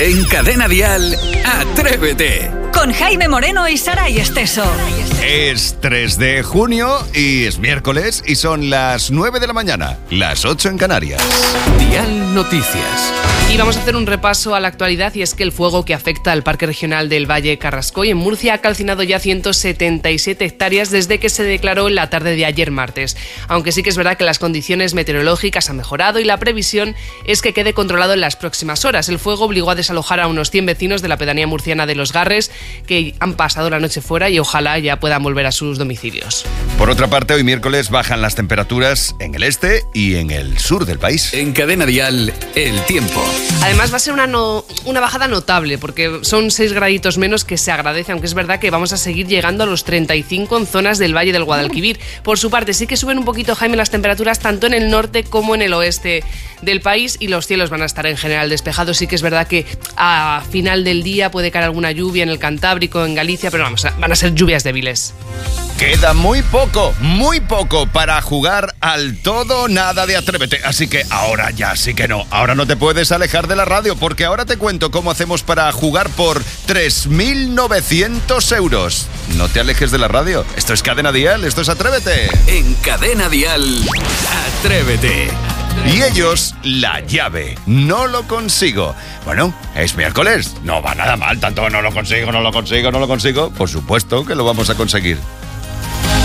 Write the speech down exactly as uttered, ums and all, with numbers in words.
En Cadena Dial, Atrévete. Con Jaime Moreno y Saray Esteso. Es tres de junio y es miércoles y son las nueve de la mañana, las ocho en Canarias. Dial Noticias. Y vamos a hacer un repaso a la actualidad, y es que el fuego que afecta al Parque Regional del Valle Carrascoy en Murcia ha calcinado ya ciento setenta y siete hectáreas desde que se declaró en la tarde de ayer martes. Aunque sí que es verdad que las condiciones meteorológicas han mejorado y la previsión es que quede controlado en las próximas horas. El fuego obligó a desalojar a unos cien vecinos de la pedanía murciana de Los Garres, que han pasado la noche fuera y ojalá ya puedan volver a sus domicilios. Por otra parte, hoy miércoles bajan las temperaturas en el este y en el sur del país. En Cadena Dial, el tiempo. Además va a ser una, no, una bajada notable, porque son seis graditos menos, que se agradece, aunque es verdad que vamos a seguir llegando a los treinta y cinco en zonas del Valle del Guadalquivir. Por su parte, sí que suben un poquito, Jaime, las temperaturas tanto en el norte como en el oeste del país, y los cielos van a estar en general despejados. Sí que es verdad que a final del día puede caer alguna lluvia en el Cantábrico, en Galicia, pero vamos, van a ser lluvias débiles. Queda muy poco, muy poco para jugar al todo o nada de Atrévete. Así que ahora ya sí que no. Ahora no te puedes alejar de la radio, porque ahora te cuento cómo hacemos para jugar por tres mil novecientos euros. No te alejes de la radio. Esto es Cadena Dial, esto es Atrévete. En Cadena Dial, Atrévete. Y ellos, la llave. No lo consigo. Bueno, es miércoles. No va nada mal. Tanto no lo consigo, no lo consigo, no lo consigo. Por supuesto que lo vamos a conseguir.